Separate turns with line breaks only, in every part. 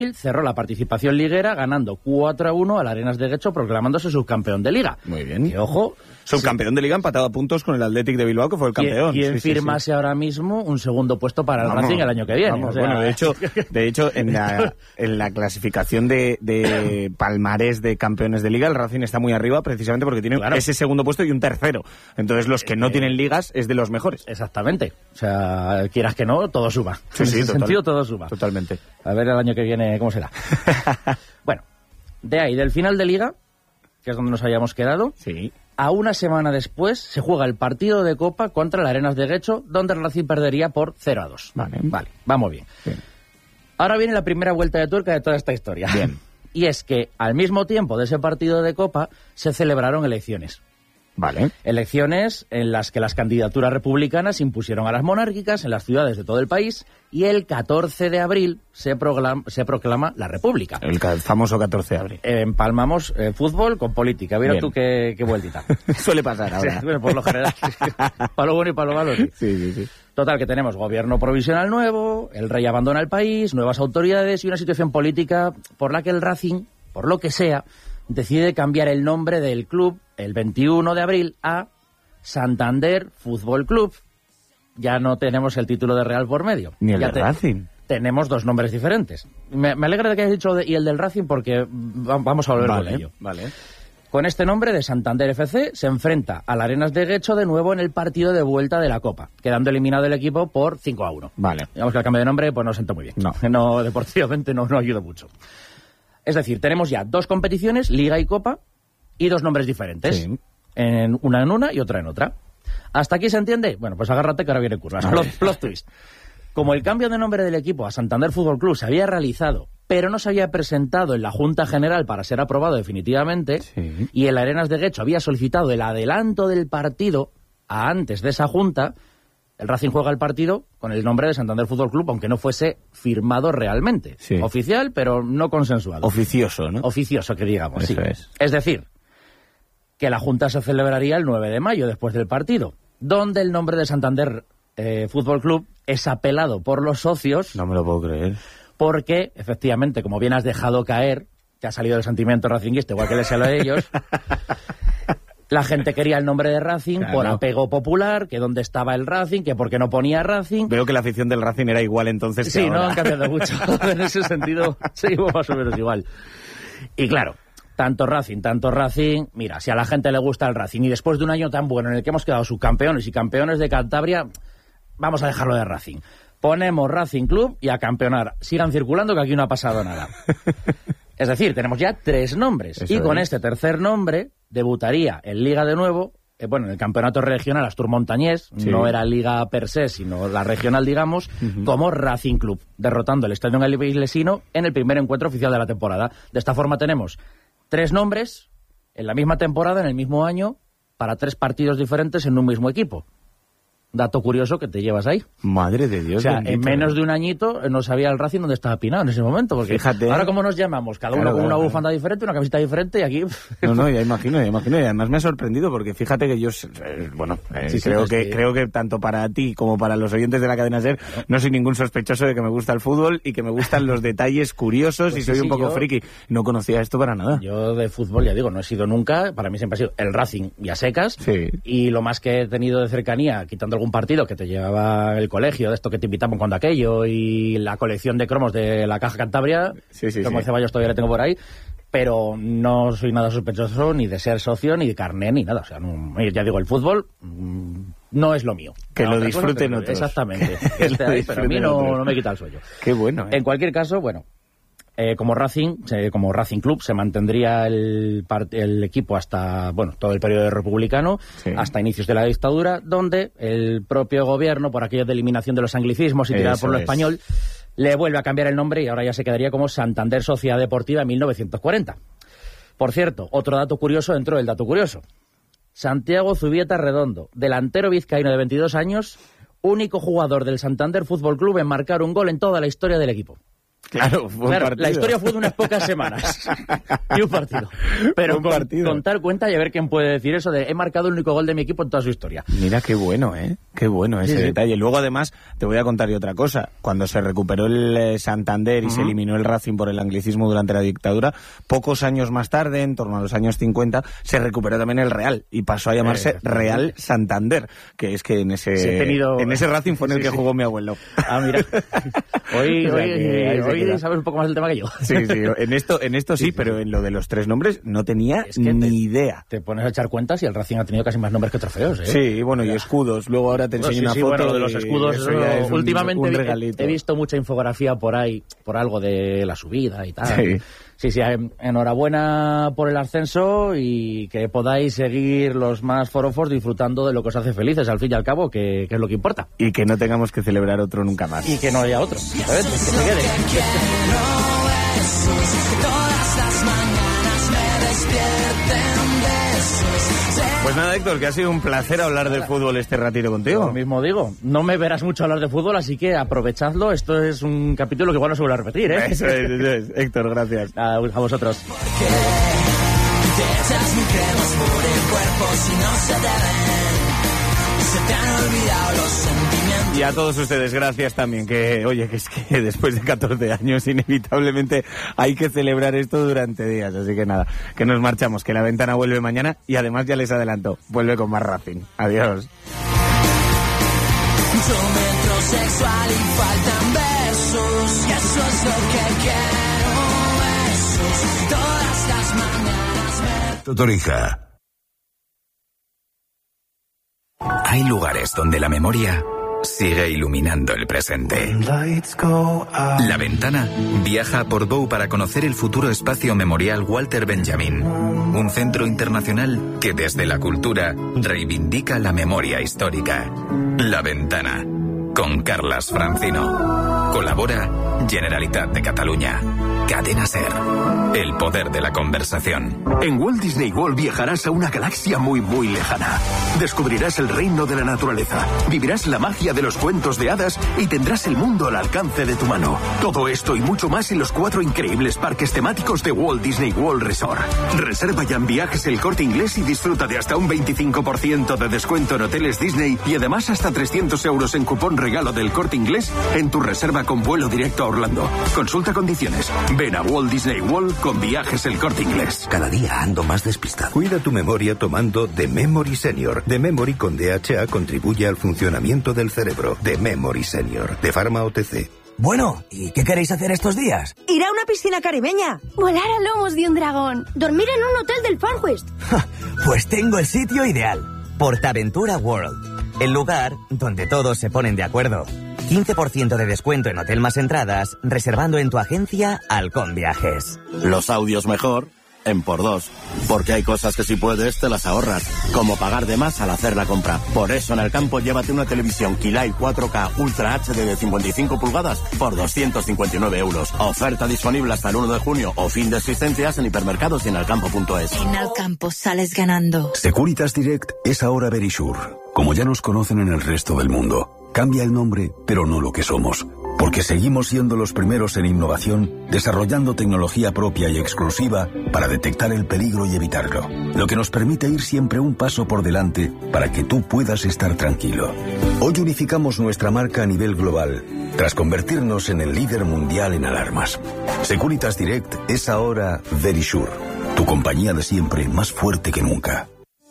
cerró la participación liguera ganando 4-1 al Arenas de Guecho, proclamándose subcampeón de Liga.
Muy bien.
Y ojo...
Subcampeón de Liga, empatado a puntos con el Athletic de Bilbao, que fue el campeón.
¿Quién firmase ahora mismo un segundo puesto para el Racing el año que viene?
O sea... Bueno, de hecho en la clasificación de palmarés de campeones de Liga, el Racing está muy arriba, precisamente porque tiene ese segundo puesto y un tercero. Entonces, los que no tienen ligas es de los mejores.
Exactamente. O sea, quieras que no, todo suma.
Sí,
en ese sentido, todo suma.
Totalmente.
A ver el año que viene cómo será. Bueno, de ahí, del final de Liga, que es donde nos habíamos quedado...
Sí.
A una semana después se juega el partido de Copa contra el Arenas de Guecho, donde el Racing perdería por 0-2. Vale, vamos bien. Ahora viene la primera vuelta de tuerca de toda esta historia.
Bien.
Y es que al mismo tiempo de ese partido de Copa se celebraron elecciones.
Vale.
Elecciones en las que las candidaturas republicanas impusieron a las monárquicas en las ciudades de todo el país y el 14 de abril se proclama la República.
El famoso 14 de abril.
Empalmamos fútbol con política. Mira tú qué vueltita.
Suele pasar ahora.
Sí, bueno, por lo general. Para lo bueno y para lo malo.
Sí.
Total, que tenemos gobierno provisional nuevo, el rey abandona el país, nuevas autoridades y una situación política por la que el Racing, por lo que sea, decide cambiar el nombre del club el 21 de abril a Santander Fútbol Club. Ya no tenemos el título de Real por medio.
Ni el de Racing.
Tenemos dos nombres diferentes. Me alegra de que hayas dicho y el del Racing porque vamos a volver con ello.
Vale.
Con este nombre de Santander FC se enfrenta al Arenas de Guecho de nuevo en el partido de vuelta de la Copa, quedando eliminado el equipo por 5-1.
Vale.
Digamos que el cambio de nombre pues no sienta muy bien. No deportivamente no ayuda mucho. Es decir, tenemos ya dos competiciones, Liga y Copa, y dos nombres diferentes.
Sí.
Una en una y otra en otra. ¿Hasta aquí se entiende? Bueno, pues agárrate que ahora viene curvas. Plot twist. Como el cambio de nombre del equipo a Santander Fútbol Club se había realizado, pero no se había presentado en la Junta General para ser aprobado definitivamente, y el Arenas de Guecho había solicitado el adelanto del partido a antes de esa Junta, el Racing juega el partido con el nombre de Santander Fútbol Club, aunque no fuese firmado realmente.
Sí.
Oficial, pero no consensuado.
Oficioso, ¿no?
Oficioso, que digamos,
Eso
sí. Es decir, que la Junta se celebraría el 9 de mayo, después del partido, donde el nombre de Santander Fútbol Club es apelado por los socios.
No me lo puedo creer.
Porque, efectivamente, como bien has dejado caer, que ha salido el sentimiento racinguista, igual que les salió a ellos... La gente quería el nombre de Racing por apego popular, que dónde estaba el Racing, que por qué no ponía Racing.
Veo que la afición del Racing era igual entonces que ahora.
Sí, no han cambiado mucho. En ese sentido, seguimos más o menos igual. Y claro, tanto Racing, mira, si a la gente le gusta el Racing y después de un año tan bueno en el que hemos quedado subcampeones y campeones de Cantabria, vamos a dejarlo de Racing. Ponemos Racing Club y a campeonar. Sigan circulando que aquí no ha pasado nada. Es decir, tenemos ya tres nombres.
Eso
y con
es.
este tercer nombre debutaría en Liga de nuevo, en el campeonato regional Astur Montañés, no era Liga per se, sino la regional, digamos, como Racing Club, derrotando el Estadio Iglesino en el primer encuentro oficial de la temporada. De esta forma tenemos tres nombres en la misma temporada, en el mismo año, para tres partidos diferentes en un mismo equipo. Dato curioso que te llevas ahí.
Madre de Dios.
O sea,
bendito,
en menos de un añito no sabía el Racing dónde estaba Pinado en ese momento. Porque
fíjate.
Ahora, ¿cómo nos llamamos? Cada uno con una bufanda diferente, una camiseta diferente y aquí...
No, ya imagino. Y además me ha sorprendido porque fíjate que yo, creo que tanto para ti como para los oyentes de la cadena SER no soy ningún sospechoso de que me gusta el fútbol y que me gustan los detalles curiosos y soy un poco friki. No conocía esto para nada.
Yo de fútbol, ya digo, no he sido nunca. Para mí siempre ha sido el Racing y a secas.
Sí.
Y lo más que he tenido de cercanía, quitando algún partido que te llevaba el colegio, de esto que te invitaban cuando aquello, y la colección de cromos de la Caja Cantabria, como de Ceballos todavía la tengo por ahí, pero no soy nada sospechoso ni de ser socio, ni de carné, ni nada. O sea, ya digo, el fútbol no es lo mío.
Que lo disfruten otros.
Exactamente. Pero a mí no me quita el sueño.
Qué bueno.
En cualquier caso, bueno, como Racing Club se mantendría el equipo hasta todo el periodo republicano, hasta inicios de la dictadura, donde el propio gobierno, por aquello de eliminación de los anglicismos y tirar por lo español, le vuelve a cambiar el nombre y ahora ya se quedaría como Santander Sociedad Deportiva 1940. Por cierto, otro dato curioso dentro del dato curioso. Santiago Zubieta Redondo, delantero vizcaíno de 22 años, único jugador del Santander Fútbol Club en marcar un gol en toda la historia del equipo.
Claro, fue un partido.
La historia fue de unas pocas semanas y un partido. Pero contar cuenta y a ver quién puede decir eso de he marcado el único gol de mi equipo en toda su historia.
Mira qué bueno, qué bueno ese detalle. Luego además te voy a contar yo otra cosa. Cuando se recuperó el Santander y se eliminó el Racing por el anglicismo durante la dictadura, pocos años más tarde, en torno a los años 50, se recuperó también el Real y pasó a llamarse Real Santander, que es que en ese Racing fue en el que jugó mi abuelo.
Ah, mira. Hoy sabes un poco más del tema que yo.
Sí, en esto sí, pero en lo de los 3 nombres no tenía ni idea.
Te pones a echar cuentas y el Racing ha tenido casi más nombres que trofeos, ¿eh?
Sí, bueno, y escudos. Luego ahora te enseño una foto.
Bueno, de los escudos, últimamente
un regalito.
He visto mucha infografía por ahí, por algo de la subida y tal. Sí, enhorabuena por el ascenso y que podáis seguir los más forofos disfrutando de lo que os hace felices, al fin y al cabo, que es lo que importa.
Y que no tengamos que celebrar otro nunca más.
Y que no haya otro, ¿sabes? Que se quede.
Pues nada, Héctor, que ha sido un placer hablar de fútbol este ratito contigo.
Lo mismo digo, no me verás mucho hablar de fútbol, así que aprovechadlo. Esto es un capítulo que igual no se vuelve a repetir, ¿eh?
Eso es. Héctor, gracias.
A vosotros.
Te echas mi cremas por el cuerpo si no se te ven. Se te han olvidado los sentimientos.
Y a todos ustedes, gracias también, que oye, que es que después de 14 años inevitablemente hay que celebrar esto durante días, así que nada, que nos marchamos, que La Ventana vuelve mañana y además ya les adelanto, vuelve con más Racing. Adiós.
Mucho metrosexual y faltan besos, y eso es lo que quiero, besos, todas las mañanas.
Totorija. Hay lugares donde la memoria sigue iluminando el presente. La Ventana viaja a Portbou para conocer el futuro espacio memorial Walter Benjamin, un centro internacional que desde la cultura reivindica la memoria histórica. La Ventana, con Carlas Francino. Colabora Generalitat de Catalunya. Cadena SER. El poder de la conversación.
En Walt Disney World viajarás a una galaxia muy, muy lejana. Descubrirás el reino de la naturaleza, vivirás la magia de los cuentos de hadas y tendrás el mundo al alcance de tu mano. Todo esto y mucho más en los 4 increíbles parques temáticos de Walt Disney World Resort. Reserva ya en Viajes El Corte Inglés y disfruta de hasta un 25% de descuento en hoteles Disney y además hasta 300 euros en cupón regalo del Corte Inglés en tu reserva con vuelo directo a Orlando. Consulta condiciones. Ven a Walt Disney World con Viajes El Corte Inglés.
Cada día ando más despistado. Cuida tu memoria tomando The Memory Senior. The Memory con DHA contribuye al funcionamiento del cerebro. The Memory Senior, de Pharma OTC.
Bueno, ¿y qué queréis hacer estos días?
Ir a una piscina caribeña. Volar a lomos de un dragón. Dormir en un hotel del Far West.
Pues tengo el sitio ideal. PortAventura World. El lugar donde todos se ponen de acuerdo. 15% de descuento en hotel más entradas, reservando en tu agencia Halcón Viajes.
Los audios mejor en por 2, porque hay cosas que si puedes te las ahorras, como pagar de más al hacer la compra. Por eso en el campo llévate una televisión Kilai 4K Ultra HD de 55 pulgadas por 259 euros. Oferta disponible hasta el 1 de junio o fin de existencias en hipermercados y en alcampo.es.
En Alcampo sales ganando.
Securitas Direct es ahora Verisure. Como ya nos conocen en el resto del mundo. Cambia el nombre, pero no lo que somos. Porque seguimos siendo los primeros en innovación, desarrollando tecnología propia y exclusiva para detectar el peligro y evitarlo. Lo que nos permite ir siempre un paso por delante para que tú puedas estar tranquilo. Hoy unificamos nuestra marca a nivel global, tras convertirnos en el líder mundial en alarmas. Securitas Direct es ahora Verisure, tu compañía de siempre más fuerte que nunca.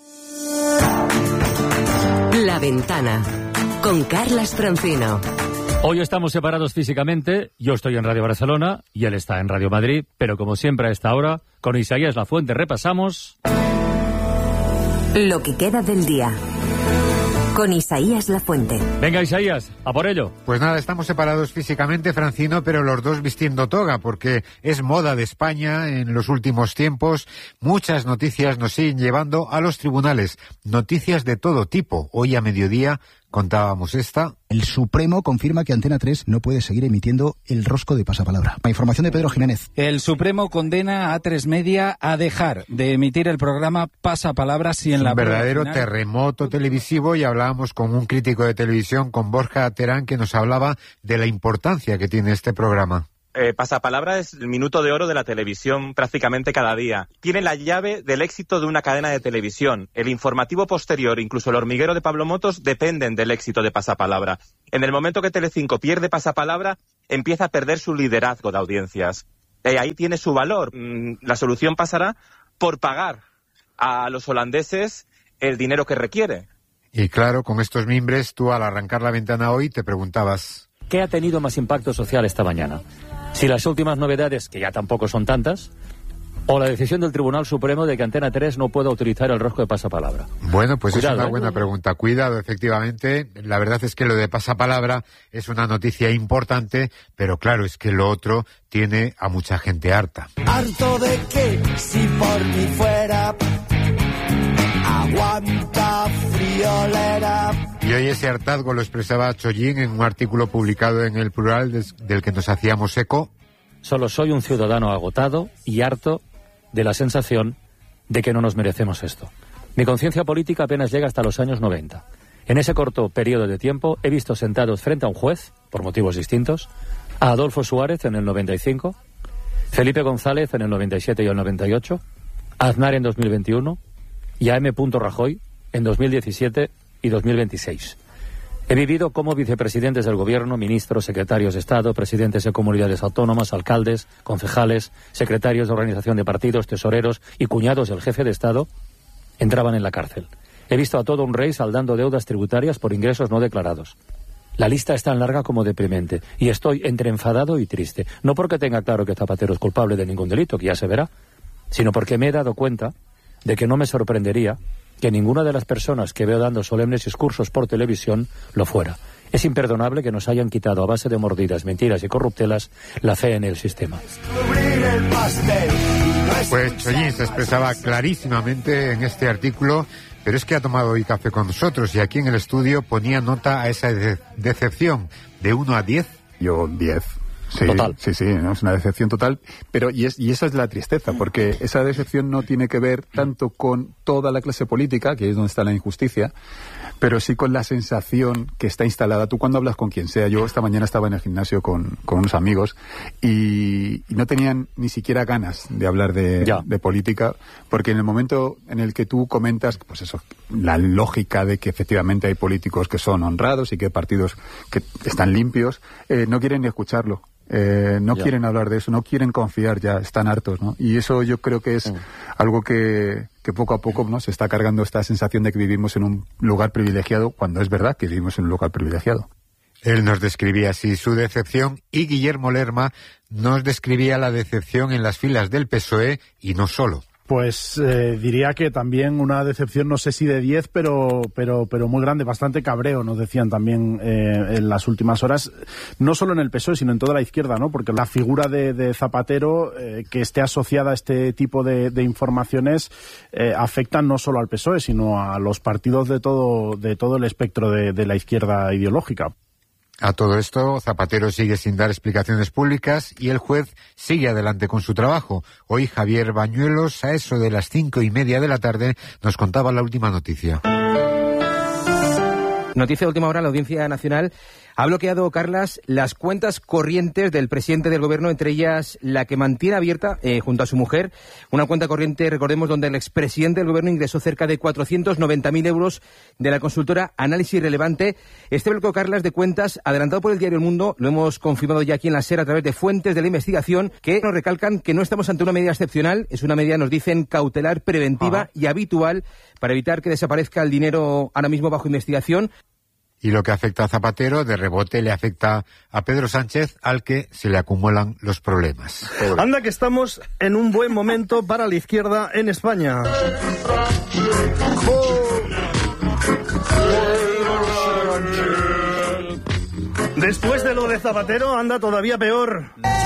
La Ventana, con Carlas Francino.
Hoy estamos separados físicamente, yo estoy en Radio Barcelona y él está en Radio Madrid, pero como siempre a esta hora, con Isaías Lafuente repasamos...
Lo que queda del día, con Isaías Lafuente.
Venga, Isaías, a por ello.
Pues nada, estamos separados físicamente, Francino, pero los dos vistiendo toga, porque es moda de España en los últimos tiempos. Muchas noticias nos siguen llevando a los tribunales, noticias de todo tipo. Hoy a mediodía contábamos esta.
El Supremo confirma que Antena 3 no puede seguir emitiendo el rosco de pasapalabra. La información de Pedro Jiménez.
El Supremo condena a A3 Media a dejar de emitir el programa Pasapalabra si en la...
Un verdadero terremoto televisivo, y hablábamos con un crítico de televisión, con Borja Terán, que nos hablaba de la importancia que tiene este programa.
Pasapalabra es el minuto de oro de la televisión prácticamente cada día. Tiene la llave del éxito de una cadena de televisión. El informativo posterior, incluso El hormiguero de Pablo Motos, dependen del éxito de Pasapalabra. En el momento que Telecinco pierde Pasapalabra, empieza a perder su liderazgo de audiencias. Ahí tiene su valor. La solución pasará por pagar a los holandeses el dinero que requiere.
Y claro, con estos mimbres, tú al arrancar la ventana hoy te preguntabas...
¿Qué ha tenido más impacto social esta mañana? Si las últimas novedades, que ya tampoco son tantas, o la decisión del Tribunal Supremo de que Antena 3 no pueda utilizar el rosco de pasapalabra.
Bueno, pues cuidado, es una buena
¿eh?
pregunta. Cuidado, efectivamente. La verdad es que lo de pasapalabra es una noticia importante, pero claro, es que lo otro tiene a mucha gente harta.
Harto de que, si por mí fuera, aguanta friolera.
Y hoy ese hartazgo lo expresaba Chollín en un artículo publicado en El Plural del que nos hacíamos eco.
Solo soy un ciudadano agotado y harto de la sensación de que no nos merecemos esto. Mi conciencia política apenas llega hasta los años 90. En ese corto periodo de tiempo he visto sentados frente a un juez, por motivos distintos, a Adolfo Suárez en el 95, Felipe González en el 97 y el 98, a Aznar en 2021 y a M. Rajoy en 2017 y 2026. He vivido como vicepresidentes del Gobierno, ministros, secretarios de Estado, presidentes de comunidades autónomas, alcaldes, concejales, secretarios de organización de partidos, tesoreros y cuñados del jefe de Estado entraban en la cárcel. He visto a todo un rey saldando deudas tributarias por ingresos no declarados. La lista es tan larga como deprimente y estoy entre enfadado y triste. No porque tenga claro que Zapatero es culpable de ningún delito, que ya se verá, sino porque me he dado cuenta de que no me sorprendería que ninguna de las personas que veo dando solemnes discursos por televisión lo fuera. Es imperdonable que nos hayan quitado a base de mordidas, mentiras y corruptelas la fe en el sistema.
Pues Chollín se expresaba clarísimamente en este artículo, pero es que ha tomado hoy café con nosotros y aquí en el estudio ponía nota a esa decepción de 1 a 10.
Yo 10. Sí,
total.
Sí, ¿no? Es una decepción total, pero y esa es la tristeza, porque esa decepción no tiene que ver tanto con toda la clase política, que es donde está la injusticia, pero sí con la sensación que está instalada. Tú cuando hablas con quien sea, yo esta mañana estaba en el gimnasio con unos amigos y no tenían ni siquiera ganas de hablar de política, porque en el momento en el que tú comentas, pues eso, la lógica de que efectivamente hay políticos que son honrados y que hay partidos que están limpios, no quieren ni escucharlo. No quieren hablar de eso, no quieren confiar ya, están hartos, ¿no? Y eso yo creo que es algo que poco a poco, ¿no?, se está cargando esta sensación de que vivimos en un lugar privilegiado, cuando es verdad que vivimos en un lugar privilegiado.
Él nos describía así su decepción y Guillermo Lerma nos describía la decepción en las filas del PSOE y no solo.
Pues diría que también una decepción, no sé si de 10, pero muy grande, bastante cabreo, nos decían también en las últimas horas, no solo en el PSOE, sino en toda la izquierda, ¿no? Porque la figura de Zapatero, que esté asociada a este tipo de informaciones, afectan no solo al PSOE, sino a los partidos de todo el espectro de la izquierda ideológica.
A todo esto, Zapatero sigue sin dar explicaciones públicas y el juez sigue adelante con su trabajo. Hoy Javier Bañuelos, a eso de las 5:30 de la tarde, nos contaba la última noticia.
Noticia de última hora, la Audiencia Nacional ha bloqueado, Carlas, las cuentas corrientes del presidente del Gobierno, entre ellas la que mantiene abierta junto a su mujer, una cuenta corriente, recordemos, donde el expresidente del Gobierno ingresó cerca de 490.000 euros de la consultora Análisis Relevante. Este bloqueo, Carlas, de cuentas, adelantado por el diario El Mundo, lo hemos confirmado ya aquí en la SER a través de fuentes de la investigación, que nos recalcan que no estamos ante una medida excepcional, es una medida, nos dicen, cautelar, preventiva y habitual para evitar que desaparezca el dinero ahora mismo bajo investigación.
Y lo que afecta a Zapatero, de rebote le afecta a Pedro Sánchez, al que se le acumulan los problemas.
Anda que estamos en un buen momento para la izquierda en España. Después de lo de Zapatero, anda todavía peor.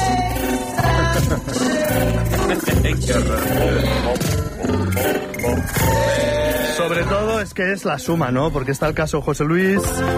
Sobre todo es que es la suma, ¿no? Porque está el caso José Luis.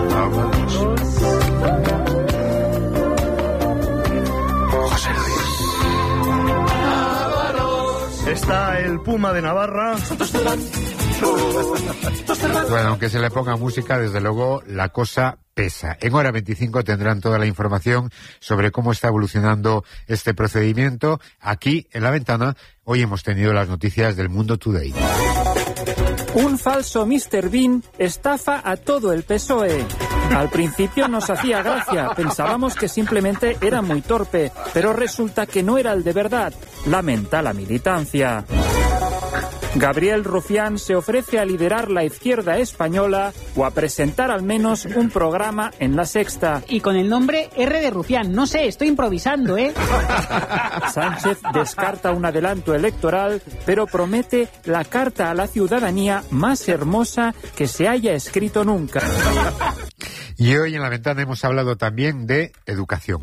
José Luis. Está el Puma de Navarra.
Bueno, aunque se le ponga música, desde luego la cosa pesa. En hora 25 tendrán toda la información sobre cómo está evolucionando este procedimiento. Aquí, en La Ventana, hoy hemos tenido las noticias del Mundo Today.
Un falso Mr. Bean estafa a todo el PSOE. Al principio nos hacía gracia, pensábamos que simplemente era muy torpe, pero resulta que no era el de verdad, lamenta la militancia. Gabriel Rufián se ofrece a liderar la izquierda española o a presentar al menos un programa en La Sexta.
Y con el nombre R de Rufián, no sé, estoy improvisando, ¿eh?
Sánchez descarta un adelanto electoral, pero promete la carta a la ciudadanía más hermosa que se haya escrito nunca.
Y hoy en La Ventana hemos hablado también de educación.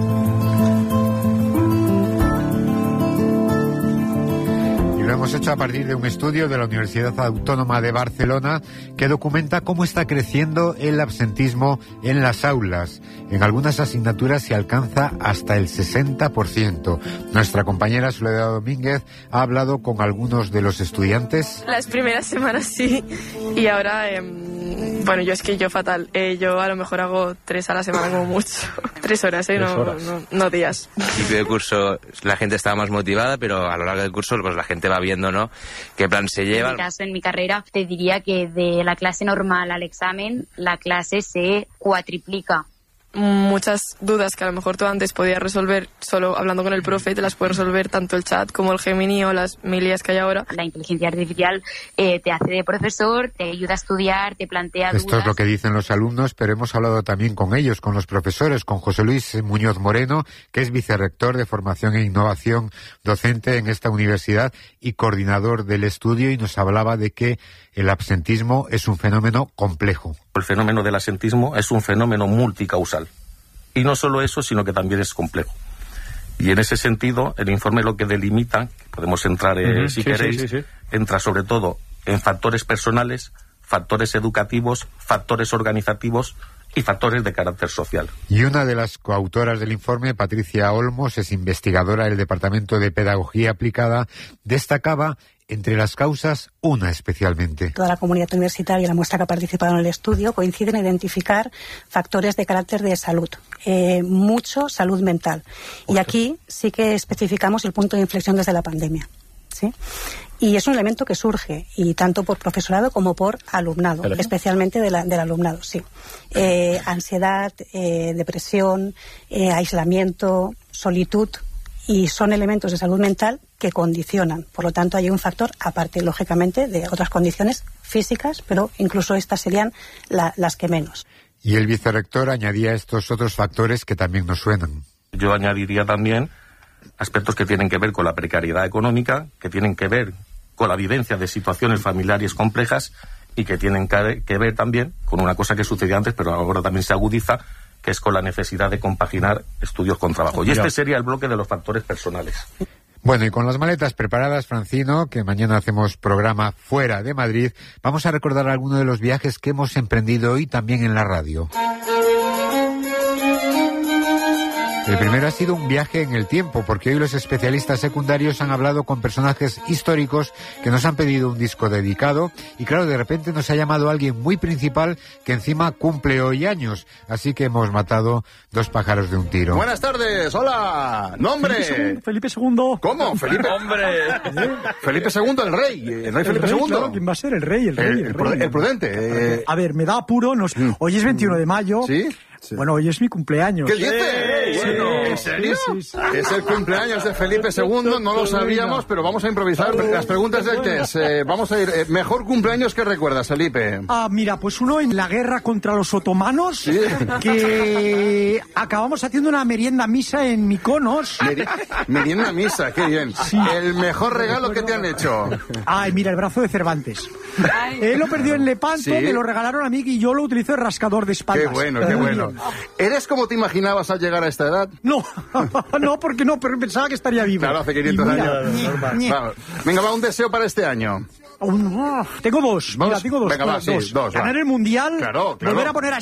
Lo hemos hecho a partir de un estudio de la Universidad Autónoma de Barcelona que documenta cómo está creciendo el absentismo en las aulas. En algunas asignaturas se alcanza hasta el 60%. Nuestra compañera Soledad Domínguez ha hablado con algunos de los estudiantes.
Las primeras semanas sí, y ahora, bueno, yo fatal. Yo a lo mejor hago 3 a la semana como mucho. 3 horas, no días.
Al principio del curso la gente estaba más motivada, pero a lo largo del curso pues la gente va viendo, ¿no?, qué plan se lleva.
En mi caso, en mi carrera, te diría que de la clase normal al examen, la clase se cuatriplica.
Muchas dudas que a lo mejor tú antes podías resolver solo hablando con el profe, te las puedes resolver tanto el chat como el Gemini o las milías que hay ahora.
La inteligencia artificial te hace de profesor, te ayuda a estudiar, te plantea dudas.
Esto es lo que dicen los alumnos, pero hemos hablado también con ellos, con los profesores, con José Luis Muñoz Moreno, que es vicerrector de Formación e Innovación Docente en esta universidad y coordinador del estudio, y nos hablaba de que el absentismo es un fenómeno complejo.
El fenómeno del absentismo es un fenómeno multicausal. Y no solo eso, sino que también es complejo. Y en ese sentido, el informe lo que delimita, podemos entrar si queréis, entra sobre todo en factores personales, factores educativos, factores organizativos y factores de carácter social.
Y una de las coautoras del informe, Patricia Olmos, es investigadora del Departamento de Pedagogía Aplicada, destacaba entre las causas una especialmente.
Toda la comunidad universitaria y la muestra que ha participado en el estudio coinciden en identificar factores de carácter de salud, mucho salud mental. Y aquí sí que especificamos el punto de inflexión desde la pandemia, ¿sí? Y es un elemento que surge, y tanto por profesorado como por alumnado, especialmente del alumnado, sí. Ansiedad, depresión, aislamiento, solitud, y son elementos de salud mental que condicionan. Por lo tanto, hay un factor, aparte, lógicamente, de otras condiciones físicas, pero incluso estas serían las que menos.
Y el vicerrector añadía estos otros factores que también nos suenan.
Yo añadiría también aspectos que tienen que ver con la precariedad económica, que tienen que ver con la vivencia de situaciones familiares complejas y que tienen que ver también con una cosa que sucedía antes, pero ahora también se agudiza, que es con la necesidad de compaginar estudios con trabajo. Y este sería el bloque de los factores personales.
Bueno, y con las maletas preparadas, Francino, que mañana hacemos programa fuera de Madrid, vamos a recordar algunos de los viajes que hemos emprendido hoy también en la radio. El primero ha sido un viaje en el tiempo, porque hoy los especialistas secundarios han hablado con personajes históricos que nos han pedido un disco dedicado, y claro, de repente nos ha llamado alguien muy principal que encima cumple hoy años, así que hemos matado 2 pájaros de un tiro.
Buenas tardes, hola, nombre.
Felipe II.
¿Cómo? Felipe. Hombre. Felipe II, el rey Felipe II.
Claro, ¿quién va a ser? El rey.
El prudente.
A ver, me da apuro, hoy es 21 de mayo.
¿Sí?
Sí. Bueno, hoy es mi cumpleaños.
¿Qué dices? Bueno, ¿en serio? Sí. Es el cumpleaños de Felipe II, no lo sabíamos, pero vamos a improvisar las preguntas del test. Vamos a ir. Mejor cumpleaños que recuerdas, Felipe.
Mira, pues uno en la guerra contra los otomanos, ¿sí? Que acabamos haciendo una merienda misa en Mykonos.
Merienda misa, qué bien. Sí. El mejor regalo que te han hecho.
Ay, mira, el brazo de Cervantes. Él lo perdió en Lepanto, ¿sí? Me lo regalaron a mí y yo lo utilizo de rascador de espaldas.
Qué bueno, qué bueno. ¿Eres como te imaginabas al llegar a esta edad?
No, porque no, pero pensaba que estaría vivo.
Claro, hace 500 años. Venga, va un deseo para este año.
Tengo dos. Mira, tengo dos.
Venga, va, sí, dos.
Ganar el Mundial,
claro.
Volver a poner a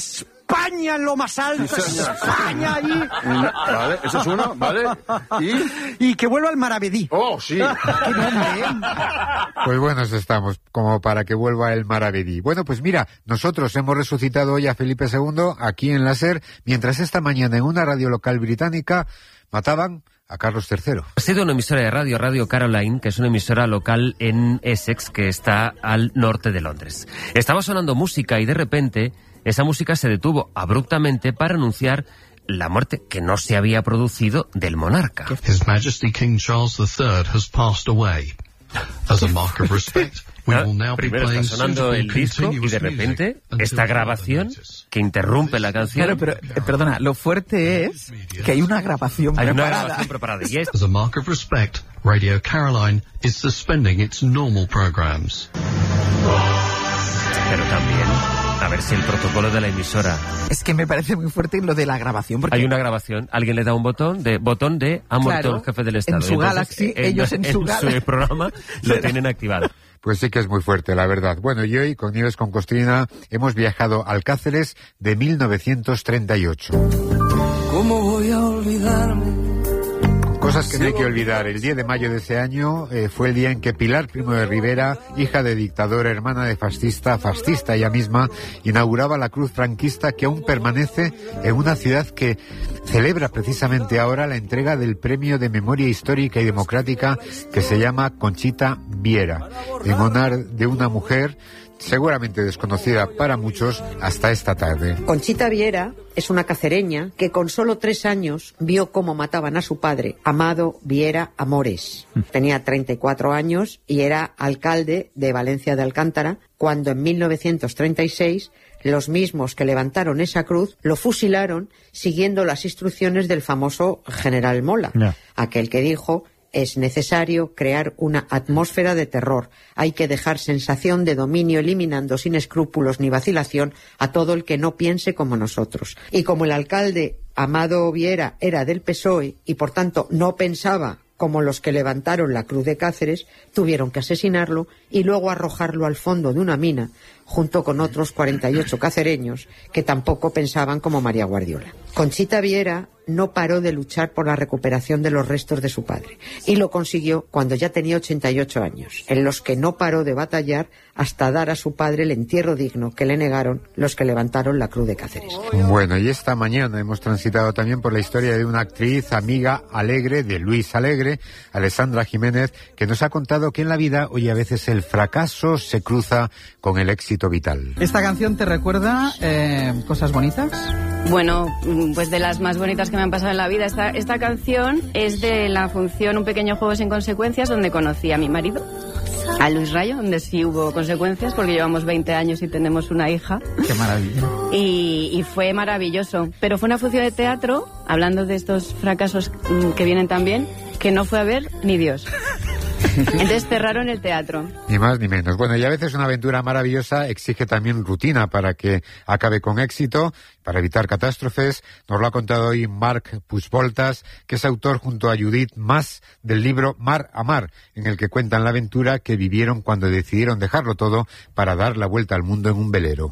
España en lo más alto, España allí.
Vale, eso es uno, ¿vale?
Y que vuelva al Maravedí.
¡Oh, sí!
¡Qué nombre,
Pues buenos estamos, como para que vuelva el Maravedí. Bueno, pues mira, nosotros hemos resucitado hoy a Felipe II aquí en la SER, mientras esta mañana en una radio local británica mataban a Carlos III.
Ha sido una emisora de radio, Radio Caroline, que es una emisora local en Essex, que está al norte de Londres. Estaba sonando música y de repente esa música se detuvo abruptamente para anunciar la muerte que no se había producido del monarca.
His Majesty King Charles III has passed away. As a mark of respect, we will now be
Primero está
playing
sonando el disco y de repente esta grabación que interrumpe la canción.
Claro, pero perdona, lo fuerte es que hay una grabación preparada.
Hay una grabación preparada y es...
As a mark of respect, Radio Caroline is suspending its normal programs.
Pero también, a ver si el protocolo de la emisora...
Es que me parece muy fuerte lo de la grabación. Porque...
Hay una grabación, alguien le da un botón de ha muerto el jefe del Estado.
En su Galaxy, ellos en su
programa lo tienen activado.
Pues sí que es muy fuerte, la verdad. Bueno, y hoy, con Nieves con Costrina, hemos viajado al Cáceres de 1938.
¿Cómo voy a olvidarme?
Cosas que no hay que olvidar. El 10 de mayo de ese año fue el día en que Pilar Primo de Rivera, hija de dictador, hermana de fascista ella misma, inauguraba la cruz franquista que aún permanece en una ciudad que celebra precisamente ahora la entrega del Premio de Memoria Histórica y Democrática que se llama Conchita Viera, en honor de una mujer seguramente desconocida para muchos hasta esta tarde.
Conchita Viera es una cacereña que con solo 3 años vio cómo mataban a su padre, Amado Viera Amores. Tenía 34 años y era alcalde de Valencia de Alcántara cuando en 1936 los mismos que levantaron esa cruz lo fusilaron siguiendo las instrucciones del famoso general Mola, aquel que dijo: es necesario crear una atmósfera de terror. Hay que dejar sensación de dominio, eliminando sin escrúpulos ni vacilación a todo el que no piense como nosotros. Y como el alcalde Amado Viera era del PSOE y por tanto no pensaba como los que levantaron la cruz de Cáceres, tuvieron que asesinarlo y luego arrojarlo al fondo de una mina, junto con otros 48 cacereños que tampoco pensaban como María Guardiola. Conchita Viera no paró de luchar por la recuperación de los restos de su padre y lo consiguió cuando ya tenía 88 años, en los que no paró de batallar hasta dar a su padre el entierro digno que le negaron los que levantaron la cruz de Cáceres.
Bueno, y esta mañana hemos transitado también por la historia de una actriz amiga alegre de Luis Alegre, Alessandra Jiménez, que nos ha contado que en la vida hoy a veces el fracaso se cruza con el éxito vital.
¿Esta canción te recuerda cosas bonitas?
Bueno, pues de las más bonitas que me han pasado en la vida. Esta canción es de la función Un pequeño juego sin consecuencias, donde conocí a mi marido, a Luis Rayo, donde sí hubo consecuencias porque llevamos 20 años y tenemos una hija.
¡Qué maravilla!
Y fue maravilloso. Pero fue una función de teatro, hablando de estos fracasos que vienen también, que no fue a ver ni Dios. Entonces cerraron el teatro.
Ni más ni menos. Bueno, y a veces una aventura maravillosa exige también rutina para que acabe con éxito, para evitar catástrofes. Nos lo ha contado hoy Marc Puigvoltas, que es autor junto a Judith Mas del libro Mar a Mar, en el que cuentan la aventura que vivieron cuando decidieron dejarlo todo para dar la vuelta al mundo en un velero.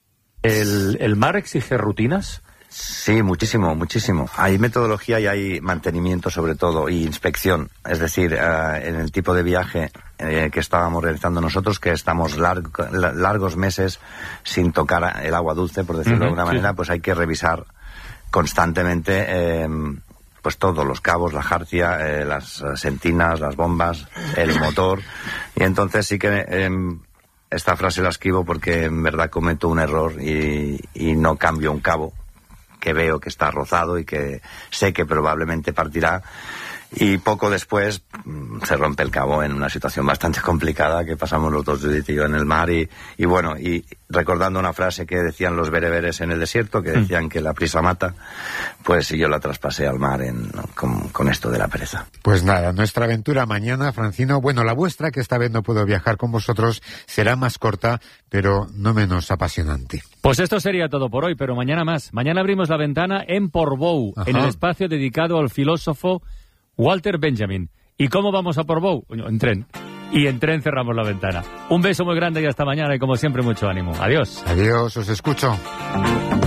¿El mar exige rutinas?
Sí, muchísimo, muchísimo. Hay metodología y hay mantenimiento sobre todo y inspección. Es decir, en el tipo de viaje que estábamos realizando nosotros, que estamos largos meses sin tocar el agua dulce, por decirlo de alguna manera, pues hay que revisar constantemente pues todos los cabos, la jarcia, las sentinas, las bombas, el motor. Y entonces sí que esta frase la escribo porque en verdad cometo un error y no cambio un cabo que veo que está rozado y que sé que probablemente partirá, y poco después se rompe el cabo en una situación bastante complicada que pasamos los dos, Judith y yo, en el mar, y bueno, y recordando una frase que decían los bereberes en el desierto, que decían que la prisa mata, pues yo la traspasé al mar con esto de la pereza.
Pues nada, nuestra aventura mañana, Francino, bueno, la vuestra, que esta vez no puedo viajar con vosotros, será más corta, pero no menos apasionante.
Pues esto sería todo por hoy, pero mañana más. Mañana abrimos la ventana en Portbou, en el espacio dedicado al filósofo Walter Benjamin. ¿Y cómo vamos a Portbou? En tren. Y en tren cerramos la ventana. Un beso muy grande y hasta mañana, y como siempre mucho ánimo. Adiós.
Adiós, os escucho.